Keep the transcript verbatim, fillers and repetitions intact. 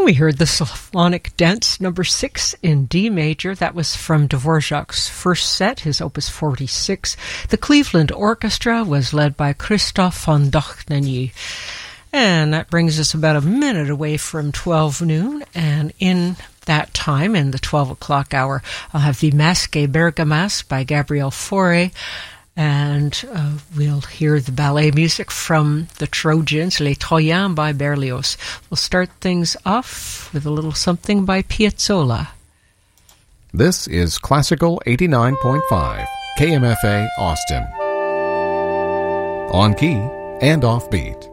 We heard the Symphonic Dance number six in D major. That was from Dvorak's first set, his opus forty-six. The Cleveland Orchestra was led by Christoph von Dohnanyi. And that brings us about a minute away from twelve noon. And in that time, in the twelve o'clock hour, I'll have the Masque Bergamasque by Gabriel Fauré. And uh, we'll hear the ballet music from the Trojans, Les Troyens by Berlioz. We'll start things off with a little something by Piazzolla. This is Classical eighty-nine point five, K M F A Austin. On key and off beat.